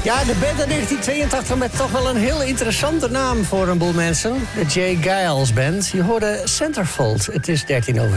Ja, de band uit 1982 met toch wel een heel interessante naam voor een boel mensen. De J. Geils Band. Je hoorde Centerfold. Het is 7:13.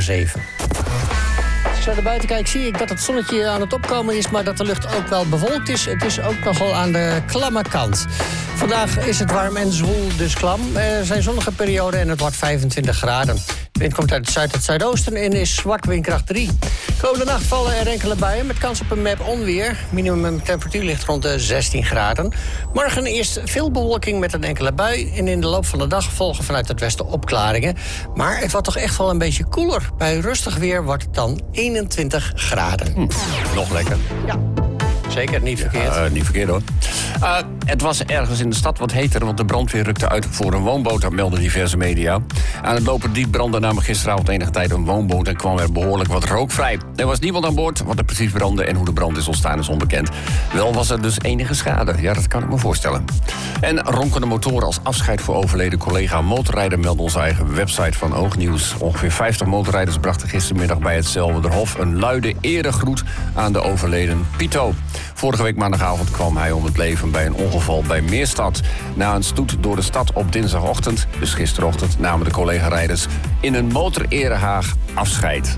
Als ik zo naar buiten kijk, zie ik dat het zonnetje aan het opkomen is, maar dat de lucht ook wel bewolkt is. Het is ook nogal aan de klamme kant. Vandaag is het warm en zwoel, dus klam. Er zijn zonnige perioden en het wordt 25 graden. De wind komt uit het zuid- tot zuidoosten en is zwak windkracht 3. Komende nacht vallen er enkele buien met kans op een map onweer. Minimum temperatuur ligt rond de 16 graden. Morgen eerst veel bewolking met een enkele bui. En in de loop van de dag volgen vanuit het westen opklaringen. Maar het wordt toch echt wel een beetje koeler. Bij rustig weer wordt het dan 21 graden. Nog lekker. Ja. Zeker, niet verkeerd. Niet verkeerd hoor. Het was ergens in de stad wat heter, want de brandweer rukte uit voor een woonboot, dat melden diverse media. Aan het lopen diep brandde namelijk gisteravond enige tijd een woonboot en kwam er behoorlijk wat rook vrij. Er was niemand aan boord, wat er precies brandde en hoe de brand is ontstaan is onbekend. Wel was er dus enige schade, ja, dat kan ik me voorstellen. En ronkende motoren als afscheid voor overleden collega motorrijder, meldt onze eigen website van Oognieuws. Ongeveer 50 motorrijders brachten gistermiddag bij het Zelwerderhof een luide eregroet aan de overleden Pito. Vorige week maandagavond kwam hij om het leven bij een ongeval bij Meerstad. Na een stoet door de stad op dinsdagochtend, dus gisterochtend, namen de collega-rijders in een motorerehaag afscheid.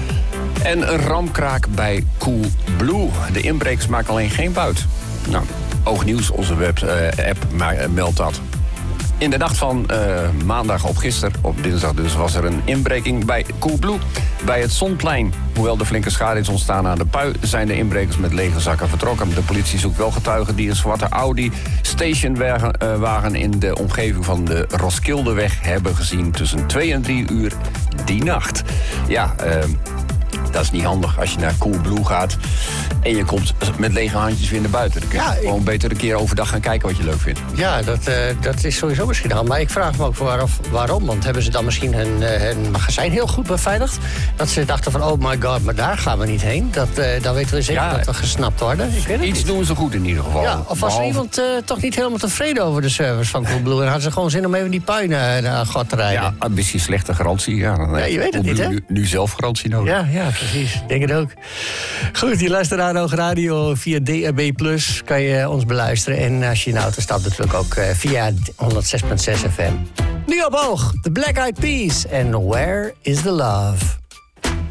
En een ramkraak bij Coolblue. De inbrekers maken alleen geen buit. Nou, Oognieuws, onze web-app, meldt dat. In de nacht van maandag op gisteren, op dinsdag dus, was er een inbreking bij Coolblue. Bij het Zonplein. Hoewel er flinke schade is ontstaan aan de pui, zijn de inbrekers met lege zakken vertrokken. De politie zoekt wel getuigen die een zwarte Audi stationwagen in de omgeving van de Roskildeweg hebben gezien tussen 2 en 3 uur die nacht. Ja, dat is niet handig als je naar Coolblue gaat en je komt met lege handjes weer naar buiten. Dan kun je gewoon beter een keer overdag gaan kijken wat je leuk vindt. Ja, dat is sowieso misschien al. Maar ik vraag me ook waarom. Want hebben ze dan misschien hun magazijn heel goed beveiligd? Dat ze dachten van, oh my god, maar daar gaan we niet heen. Dan weten we zeker dat we gesnapt worden. Ik weet het iets niet. doen ze goed in ieder geval. Ja, of was er iemand toch niet helemaal tevreden over de service van Coolblue? En hadden ze gewoon zin om even die puin naar God te rijden? Ja, een beetje slechte garantie. Ja, dan je weet het niet, hè? Nu zelf garantie nodig. Ja, precies. Ik denk het ook. Goed, je luistert naar Oog Radio via DAB+. Kan je ons beluisteren. En als je in de auto stapt, natuurlijk ook via 106.6 FM. Nu op Oog, de Black Eyed Peas en Where is the Love?